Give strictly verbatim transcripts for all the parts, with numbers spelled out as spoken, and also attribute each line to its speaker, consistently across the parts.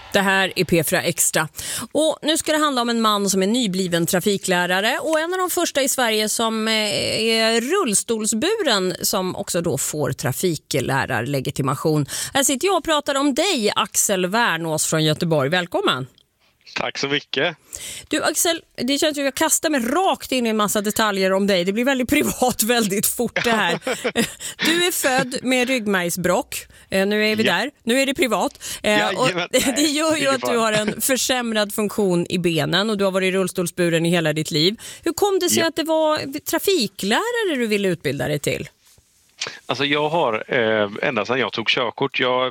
Speaker 1: Det här är P fyra Extra. Och nu ska det handla om en man som är nybliven trafiklärare och en av de första i Sverige som är rullstolsburen som också då får trafiklärarlegitimation. Här sitter jag och pratar om dig, Axel Wernås från Göteborg. Välkommen!
Speaker 2: Tack så mycket.
Speaker 1: Du Axel, det känns ju att jag kastar mig rakt in i en massa detaljer om dig. Det blir väldigt privat väldigt fort det här. Du är född med ryggmärgsbråck. Nu är vi ja. där. Nu är det privat.
Speaker 2: Ja,
Speaker 1: och
Speaker 2: nej,
Speaker 1: det gör ju att du har en försämrad funktion i benen och du har varit rullstolsburen i hela ditt liv. Hur kom det sig ja. att det var trafiklärare du ville utbilda dig till?
Speaker 2: Alltså jag har eh, ända sedan jag tog körkort, jag,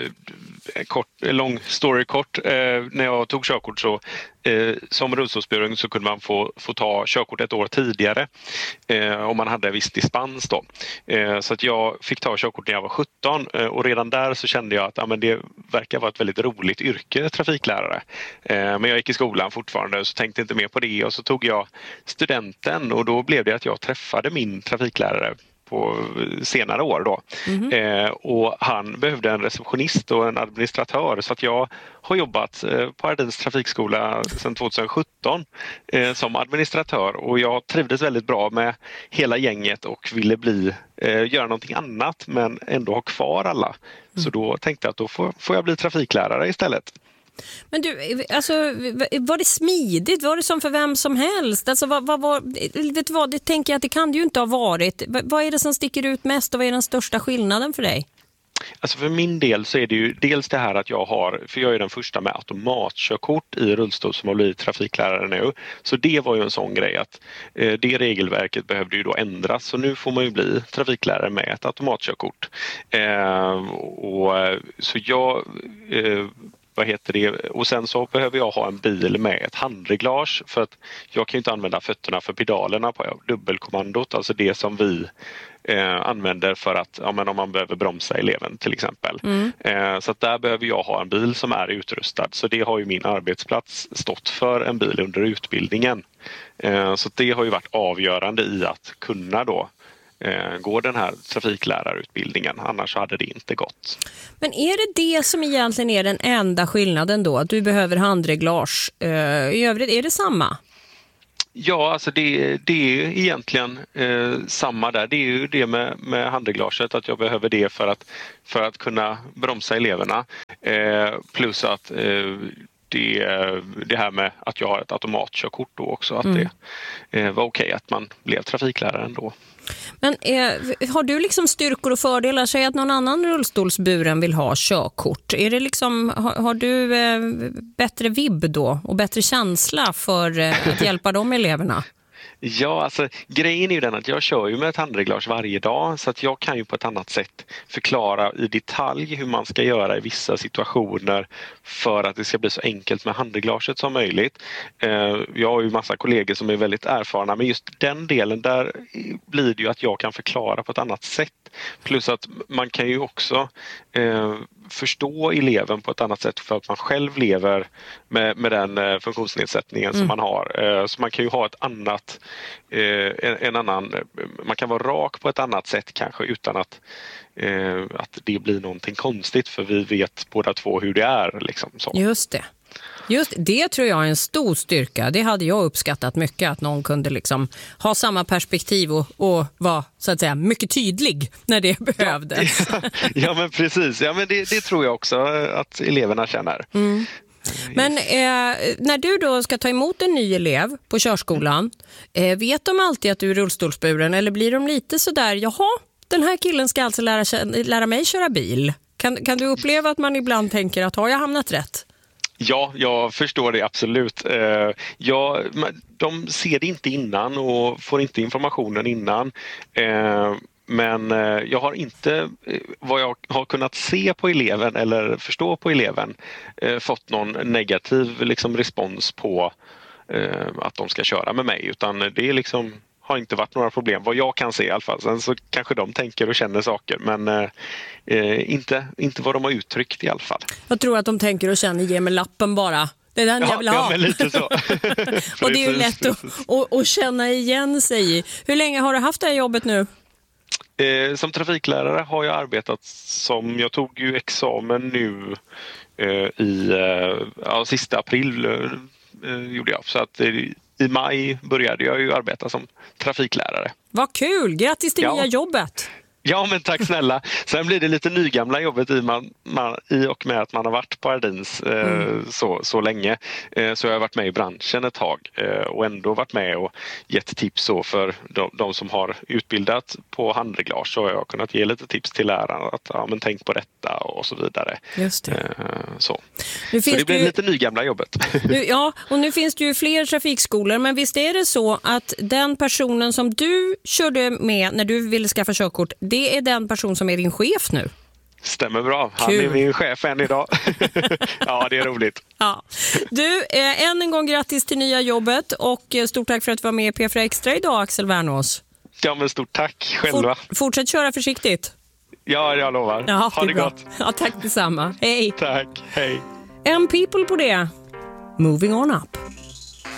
Speaker 2: eh, kort, lång story kort, eh, när jag tog körkort så eh, som rullstolsburen så kunde man få, få ta körkort ett år tidigare eh, om man hade en viss dispens då. Eh, så att jag fick ta körkort när jag var sjutton eh, och redan där så kände jag att ja, men det verkar vara ett väldigt roligt yrke, trafiklärare. Eh, men jag gick i skolan fortfarande så tänkte inte mer på det och så tog jag studenten och då blev det att jag träffade min trafiklärare på senare år då. Mm-hmm. Eh, och han behövde en receptionist och en administratör så att jag har jobbat eh, på Ardins trafikskola sedan tjugohundrasjutton eh, som administratör och jag trivdes väldigt bra med hela gänget och ville bli, eh, göra någonting annat men ändå ha kvar alla. Mm. Så då tänkte jag att då får, får jag bli trafiklärare istället.
Speaker 1: Men du, alltså, var det smidigt? Var det som för vem som helst? Alltså, vad, vad, vad, vet du vad, det tänker jag att det kan det ju inte ha varit. Vad är det som sticker ut mest och vad är den största skillnaden för dig?
Speaker 2: Alltså för min del så är det ju dels det här att jag har, för jag är den första med automatkörkort i rullstol som har blivit trafiklärare nu. Så det var ju en sån grej att eh, det regelverket behövde ju då ändras. Så nu får man ju bli trafiklärare med ett automatkörkort. Eh, och så jag... Eh, Vad heter det? Och sen så behöver jag ha en bil med ett handreglage för att jag kan ju inte använda fötterna för pedalerna på dubbelkommandot, alltså det som vi eh, använder för att, ja, men om man behöver bromsa eleven till exempel. Mm. Eh, så att där behöver jag ha en bil som är utrustad, så det har ju min arbetsplats stått för, en bil under utbildningen. Eh, så det har ju varit avgörande i att kunna då går den här trafiklärarutbildningen, annars hade det inte gått.
Speaker 1: Men är det det som egentligen är den enda skillnaden då? Att du behöver handreglage. I övrigt är det samma?
Speaker 2: Ja, alltså det, det är egentligen eh, samma där. Det är ju det med, med handreglaget, att jag behöver det för att, för att kunna bromsa eleverna. Eh, plus att eh, det, det här med att jag har ett automatkörkort då också, att mm. det eh, var okej att man blev trafiklärare ändå.
Speaker 1: Men eh, har du liksom styrkor och fördelar? Säg att någon annan rullstolsburen vill ha körkort. Är det liksom, har, har du eh, bättre vibb då och bättre känsla för eh, att hjälpa de eleverna?
Speaker 2: Ja, alltså grejen är ju den att jag kör ju med ett handreglage varje dag så att jag kan ju på ett annat sätt förklara i detalj hur man ska göra i vissa situationer för att det ska bli så enkelt med handreglaget som möjligt. Jag har ju massa kollegor som är väldigt erfarna, men just den delen där blir det ju att jag kan förklara på ett annat sätt. Plus att man kan ju också eh, förstå eleven på ett annat sätt för att man själv lever med, med den eh, funktionsnedsättningen mm. som man har. Eh, så man kan ju ha ett annat, eh, en, en annan, man kan vara rak på ett annat sätt kanske utan att, eh, att det blir någonting konstigt, för vi vet båda två hur det är. Liksom, så.
Speaker 1: Just det. Just det tror jag är en stor styrka. Det hade jag uppskattat mycket, att någon kunde liksom ha samma perspektiv och, och vara så att säga mycket tydlig när det behövdes.
Speaker 2: Ja, ja men precis. Ja, men det, det tror jag också att eleverna känner.
Speaker 1: Mm. Men eh, när du då ska ta emot en ny elev på körskolan, eh, vet de alltid att du är rullstolsburen eller blir de lite sådär, jaha, den här killen ska alltså lära, lära mig köra bil? Kan, kan du uppleva att man ibland tänker att har jag hamnat rätt?
Speaker 2: Ja, jag förstår det absolut. Ja, de ser det inte innan och får inte informationen innan. Men jag har inte, vad jag har kunnat se på eleven eller förstå på eleven, fått någon negativ liksom respons på att de ska köra med mig. Utan det är liksom... har inte varit några problem, vad jag kan se i alla fall. Sen så kanske de tänker och känner saker, men eh, inte, inte vad de har uttryckt i alla fall.
Speaker 1: Jag tror att de tänker och känner, ge mig lappen bara. Det är den
Speaker 2: ja,
Speaker 1: jag vill ha.
Speaker 2: Ja, men lite så.
Speaker 1: Och det är ju lätt att, att, att känna igen sig i. Hur länge har du haft det här jobbet nu?
Speaker 2: Eh, som trafiklärare har jag arbetat som, jag tog ju examen nu eh, i eh, ja, sista april eh, gjorde jag. Så att eh, i maj började jag ju arbeta som trafiklärare.
Speaker 1: Vad kul! Grattis till
Speaker 2: ja.
Speaker 1: nya jobbet!
Speaker 2: Ja, men tack snälla. Sen blir det lite nygamla jobbet i, man, man, i och med att man har varit på Ardins eh, mm. så, så länge. Eh, så jag har varit med i branschen ett tag eh, och ändå varit med och gett tips så för de, de som har utbildat på handreglage, så har jag kunnat ge lite tips till lärarna att ja, men tänk på detta och så vidare.
Speaker 1: Just det.
Speaker 2: Eh, så
Speaker 1: Nu
Speaker 2: så det blir
Speaker 1: ju...
Speaker 2: lite nygamla jobbet.
Speaker 1: Nu, ja, och nu finns det ju fler trafikskolor, men visst är det så att den personen som du körde med när du ville skaffa körkort, det är den person som är din chef nu?
Speaker 2: Stämmer bra. Han
Speaker 1: Kul.
Speaker 2: är min chef än idag. Ja, det är roligt.
Speaker 1: Ja. Du, eh, än en gång grattis till nya jobbet och eh, stort tack för att du var med i P fyra Extra idag, Axel Wernås.
Speaker 2: Ja, men stort tack själva.
Speaker 1: Fort, fortsätt köra försiktigt.
Speaker 2: Ja, jag lovar.
Speaker 1: Ja,
Speaker 2: ha det, det gott.
Speaker 1: Ja, tack detsamma. Hej.
Speaker 2: Tack, hej.
Speaker 1: En people på det. Moving on up.